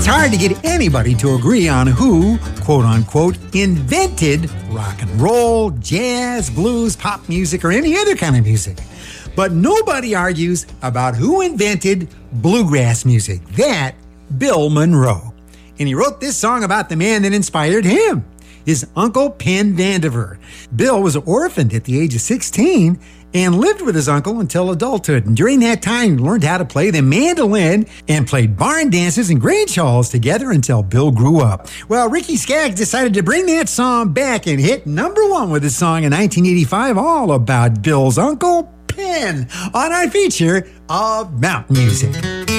It's hard to get anybody to agree on who, quote unquote, invented rock and roll, jazz, blues, pop music, or any other kind of music. But nobody argues about who invented bluegrass music. That, Bill Monroe. And he wrote this song about the man that inspired him, his uncle Pen Vandiver. Bill was orphaned at the age of 16 and lived with his uncle until adulthood. And during that time, he learned how to play the mandolin and played barn dances and Grange halls together until Bill grew up. Well, Ricky Skaggs decided to bring that song back and hit #1 with his song in 1985, all about Bill's Uncle Pen, on our feature of Mountain Music.